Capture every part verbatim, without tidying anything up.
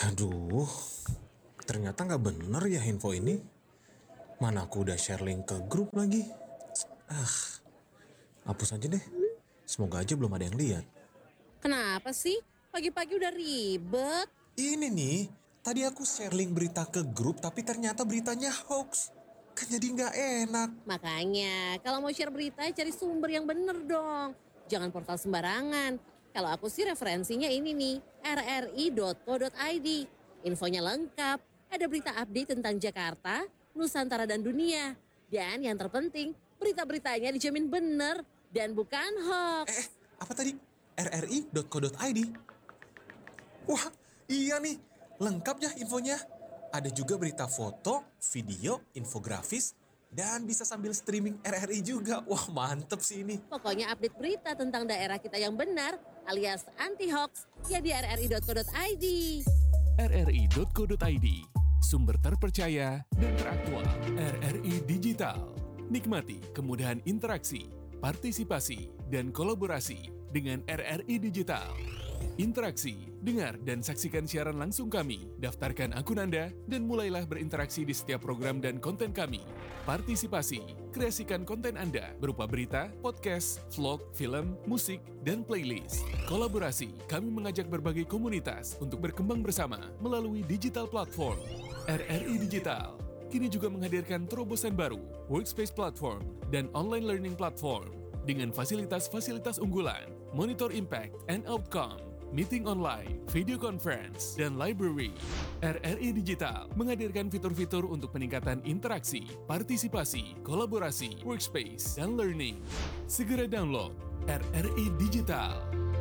Aduh, ternyata nggak bener ya info ini. Mana aku udah share link ke grup lagi. Ah, hapus aja deh. Semoga aja belum ada yang lihat. Kenapa sih? Pagi-pagi udah ribet. Ini nih, tadi aku share link berita ke grup tapi ternyata beritanya hoax. Kan jadi nggak enak. Makanya, kalau mau share berita, cari sumber yang bener dong. Jangan portal sembarangan. Kalau aku sih referensinya ini nih, r r i dot co dot i d. Infonya lengkap, ada berita update tentang Jakarta, Nusantara dan dunia. Dan yang terpenting, berita-beritanya dijamin bener dan bukan Eh, eh hoax. apa tadi? r r i dot co dot i d. Wah, iya nih. Lengkap ya infonya. Ada juga berita foto, video, infografis, dan bisa sambil streaming R R I juga. Wah, mantep sih ini. Pokoknya update berita tentang daerah kita yang benar alias anti hoax ya di r r i dot co dot i d. r r i dot co dot i d, sumber terpercaya dan teraktual. R R I Digital, nikmati kemudahan interaksi, partisipasi, dan kolaborasi dengan R R I Digital. Interaksi, dengar dan saksikan siaran langsung kami, daftarkan akun Anda, dan mulailah berinteraksi di setiap program dan konten kami. Partisipasi, kreasikan konten Anda berupa berita, podcast, vlog, film, musik, dan playlist. Kolaborasi, kami mengajak berbagai komunitas untuk berkembang bersama melalui digital platform. R R I Digital kini juga menghadirkan terobosan baru, workspace platform, dan online learning platform dengan fasilitas-fasilitas unggulan, monitor impact and outcome, meeting online, video conference, dan library. R R I Digital menghadirkan fitur-fitur untuk peningkatan interaksi, partisipasi, kolaborasi, workspace, dan learning. Segera download R R I Digital.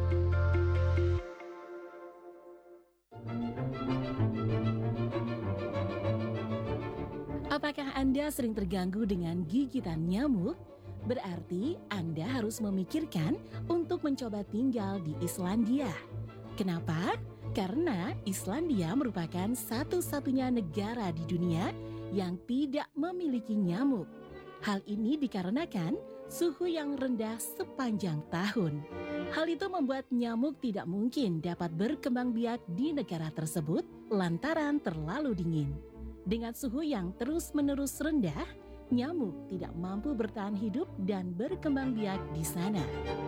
Apakah Anda sering terganggu dengan gigitan nyamuk? Berarti Anda harus memikirkan untuk mencoba tinggal di Islandia. Kenapa? Karena Islandia merupakan satu-satunya negara di dunia yang tidak memiliki nyamuk. Hal ini dikarenakan suhu yang rendah sepanjang tahun. Hal itu membuat nyamuk tidak mungkin dapat berkembang biak di negara tersebut lantaran terlalu dingin. Dengan suhu yang terus-menerus rendah, nyamuk tidak mampu bertahan hidup dan berkembang biak di sana.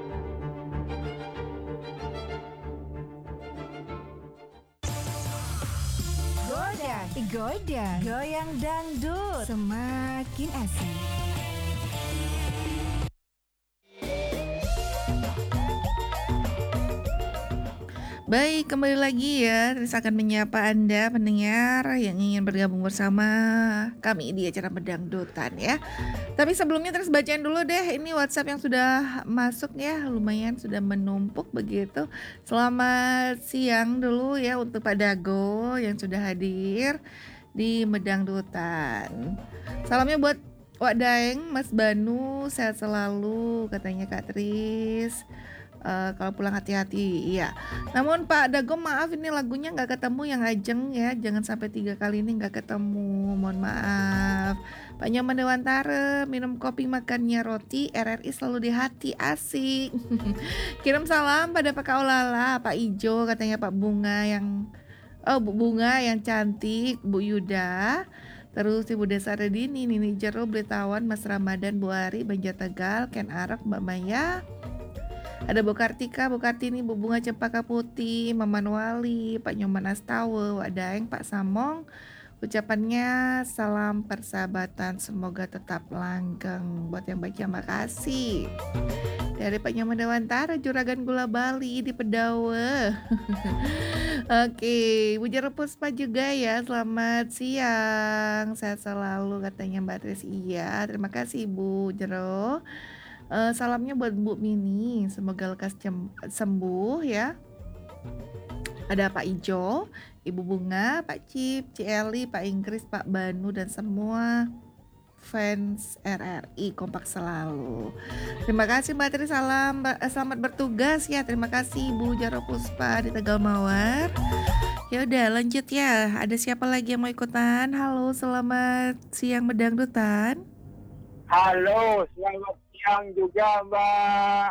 Goda, goda, goyang dangdut, semakin asik. Baik, kembali lagi ya. Tris akan menyapa Anda pendengar yang ingin bergabung bersama kami di acara Bedangdutan ya. Tapi sebelumnya Tris bacain dulu deh ini WhatsApp yang sudah masuk ya. Lumayan sudah menumpuk begitu. Selamat siang dulu ya untuk Pak Dago yang sudah hadir di Bedangdutan. Salamnya buat Wak Daeng, Mas Banu, sehat selalu katanya Kak Tris. Uh, kalau pulang hati-hati, iya. Namun Pak Dago maaf ini lagunya nggak ketemu yang Ajeng ya, jangan sampai tiga kali ini nggak ketemu, mohon maaf. Pak Nyoman Dewantara, minum kopi makannya roti, R R I selalu di hati, asik. Kirim salam pada Pak Kaolala, Pak Ijo katanya Pak Bunga yang, oh Bu Bunga yang cantik, Bu Yuda. Terus Ibu Desa Redini, Nini Jero, Blitawan, Mas Ramadan, Bu Ari, Banja Tegal, Ken Arok, Mbak Maya. Ada Bu Kartika, Bu Kartini, Bu Bunga Cempaka Putih, Maman Wali, Pak Nyoman Astawa, Wak Daeng, Pak Samong. Ucapannya salam persahabatan, semoga tetap langgeng. Buat yang baca makasih. Dari Pak Nyoman Dewantara, Juragan Gula Bali di Pedawe. Oke, Bu Jero Puspa juga ya, selamat siang. Sehat selalu katanya Mbak Tris. Iya, terima kasih Bu Jero. Uh, salamnya buat Bu Mini, semoga lekas cem- sembuh ya. Ada Pak Ijo, Ibu Bunga, Pak Cip, Cieli, Pak Inggris, Pak Banu dan semua fans R R I kompak selalu. Terima kasih Mbak Tri, salam selamat bertugas ya. Terima kasih Bu Jaro Puspa di Tegal Mawar. Ya udah lanjut ya. Ada siapa lagi yang mau ikutan? Halo, selamat siang Bedangdutan. Halo, selamat siang juga Mbak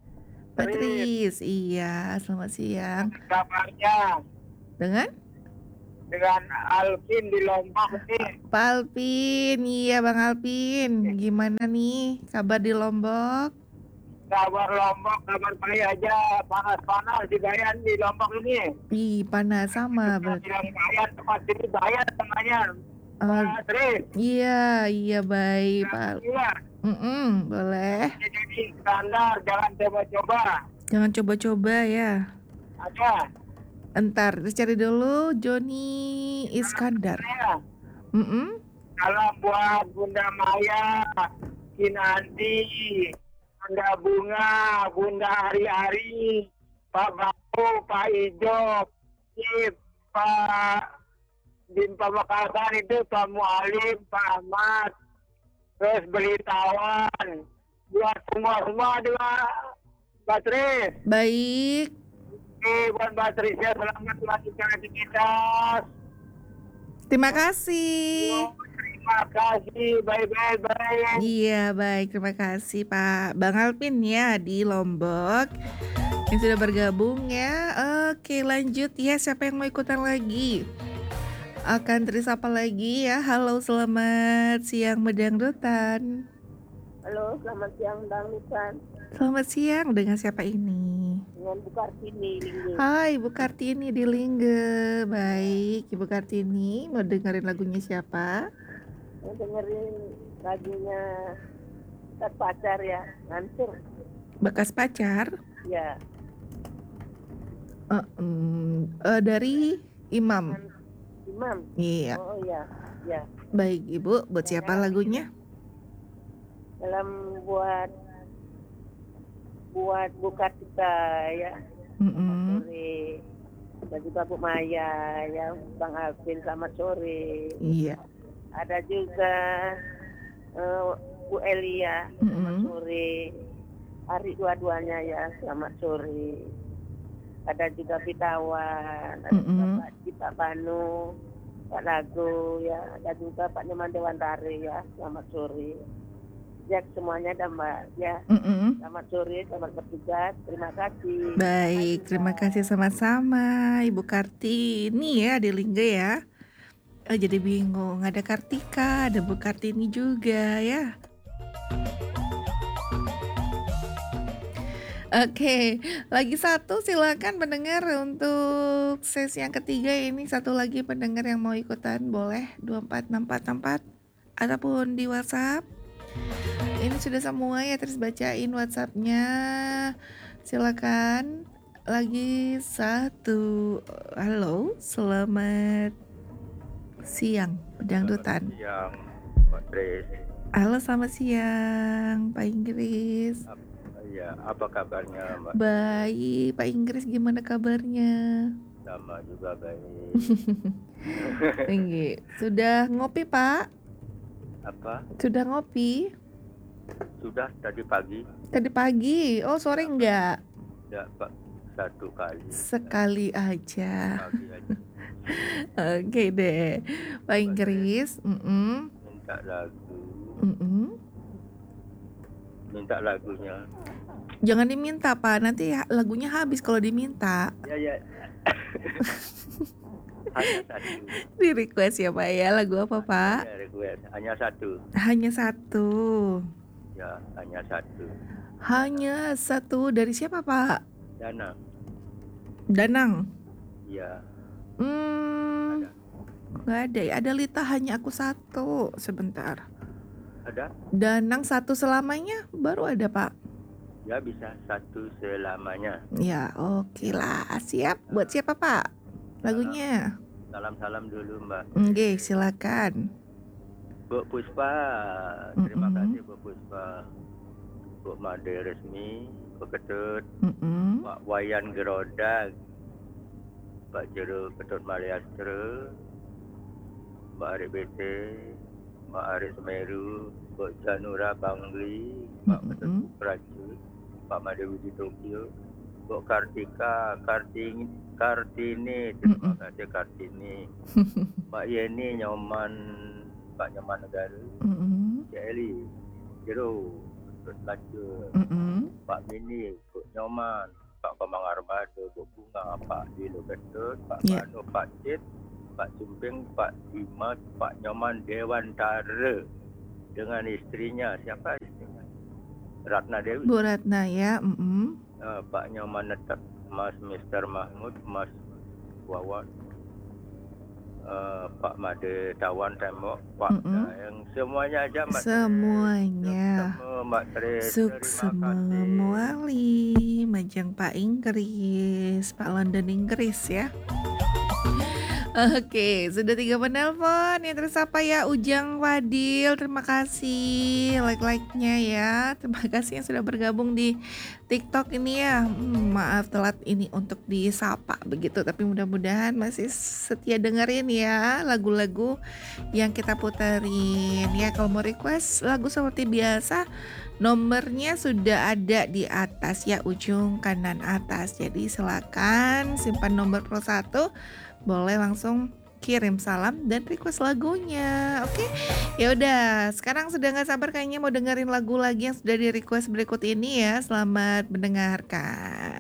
Patris. Iya, selamat siang. Kabarnya? Dengan? dengan Alvin di Lombok nih. Pak Alpin, iya Bang Alpin. Gimana nih kabar di Lombok? Kabar Lombok, kabar baik aja. Panas-panas di Bayan di Lombok ini. Ih, panas sama berarti. Bilang Bayan, tempat ini Bayan namanya. Oh, Pak Tris. iya, iya baik Pak. Iya, Mm-mm, boleh. jadi standar, jangan coba-coba. Jangan coba-coba ya. Ada. Entar, terus cari dulu Joni Iskandar. Saya. Mm-mm. Salam buat Bunda Maya, Kinanti, Bunda Bunga, Bunda Hari-Hari, Pak Bapu, Pak Ijo, Cip, Pak Bim Pamekasan itu, Pak Mualim, Pak Ahmad, terus Belitawan, buat semua-semua juga, Mbak Tris. Baik, Oke, buat Mbak Trisnya selamat melanjutkan aktivitas. terima kasih. Terima kasih, bye-bye, bye. Iya baik, terima kasih Pak Bang Alpin ya di Lombok yang sudah bergabung ya. Oke lanjut ya, siapa yang mau ikutan lagi? Akan terisapa lagi ya. Halo, selamat siang Medangdutan. Halo, selamat siang Dangdutan. Selamat siang, dengan siapa ini? Dengan Bu Kartini Lingge. Hai Ibu Kartini di Lingge. Baik, Ibu Kartini mau dengerin lagunya siapa? Yang dengerin lagunya Tat Pacar ya, Ngancur. Bekas pacar? Ya, Eh, mm, eh, dari Imam. Imam. Iya. Oh iya, ya. Baik Ibu, buat siapa lagunya? Dalam buat buat Bu Kartika ya, Mm-mm. sore. Dan juga Bu Maya ya, Bang Alvin selamat sore. Iya. Ada juga eh, Bu Elia selamat Mm-mm. sore. Hari dua-duanya ya, selamat sore. Ada juga Pitawan, ada juga Mm-mm. Pak Cita Banu, Pak Lagu ya, ada juga Pak Nyoman Dewantari ya, selamat sore. Ya semuanya ada Mbak ya, Mm-mm. selamat sore, selamat bertugas, terima kasih. Baik, terima kasih sama-sama Ibu Kartini ya di Lingge ya. Eh, jadi bingung, ada Kartika, ada Bu Kartini juga ya. Oke, lagi satu silakan pendengar untuk sesi yang ketiga ini, satu lagi pendengar yang mau ikutan boleh dua empat enam empat enam empat ataupun di WhatsApp. Ini sudah semua ya, terus bacain WhatsAppnya. Silakan. Lagi satu. Halo, selamat siang Pedangdutan. Siang, Pak Tris. Halo, selamat siang Pak Inggris. Ya, apa kabarnya, Mbak? Baik, Pak Inggris gimana kabarnya? Sama juga baik. Tinggi. Sudah ngopi Pak? Apa? Sudah ngopi? Sudah tadi pagi? Tadi pagi. Oh sore enggak? Ya, Pak. Satu kali. Sekali aja. Pagi aja. Oke deh, Pak Inggris. Mm-mm. Minta lagu. Mm-mm. Minta lagunya. Jangan diminta Pak, nanti ha- lagunya habis kalau diminta. Ya, ya. Hanya satu. Di request ya Pak ya, lagu apa Pak? Ya, request. Hanya satu. Hanya satu. Ya, hanya satu. Hanya satu dari siapa Pak? Dana. Danang. Ya. Hmm, Ada. nggak ada ya. Ada Lita hanya aku satu. Sebentar. Ada? Danang satu selamanya baru ada Pak. Ya, bisa satu selamanya. Ya oke lah, siap. Buat siapa Pak? Lagunya? Salam-salam dulu, Mbak. Oke, silakan. Bu Puspa, terima Mm-mm. kasih Bu Puspa. Bu Made Resmi, Bu Ketut, Mm-mm. Pak Wayan Gerodag, Pak Jero Ketut Maliastra, Mbak Arif B T, Mbak Arif Semeru, Bu Janura Bangli, Pak Ketut Mm-mm. Prajut, Pak Madewi di Tokyo, Bu Kartika, Kartini, Kartini, terima Mm-mm. kasih Kartini, Pak Yeni Nyoman, Pak Nyoman Negara, Mm-mm. Cik Eli, Jero, terus lanjut, Mm-mm. Pak Mini, Bu Nyoman, Pak Komang Armada, Bu Bunga, Pak Dilo Ketut, Pak Ya. Manu, Pak Cid, Pak Pak Sumping, Pak Bima, Pak Nyoman Dewantara dengan istrinya. Siapa istrinya? Ratna Dewi. Bu Ratna ya. Mm-mm. Uh, Pak Nyoman Netek, Mas Mister Mahmud, Mas Wawan, uh, Pak Made Tawan Tembok, Pak Mm-mm. Daeng, semuanya aja Mbak Tri. Semuanya. Sukses Mbak Tri. Suksema Terima kasih. Muali, Majang Pak Inggris, Pak London Inggris ya. Oke, sudah tiga penelpon. Yang terus apa ya? Ujang Wadil, terima kasih like-like-nya ya. Terima kasih yang sudah bergabung di TikTok ini ya. Hmm, maaf telat ini untuk disapa begitu, tapi mudah-mudahan masih setia dengerin ya lagu-lagu yang kita puterin ya. Kalau mau request lagu seperti biasa, nomornya sudah ada di atas ya, ujung kanan atas. Jadi silakan simpan nomor pro satu, boleh langsung kirim salam dan request lagunya. Oke, ya udah. Sekarang sudah nggak sabar kayaknya mau dengerin lagu lagi yang sudah di request berikut ini ya. Selamat mendengarkan.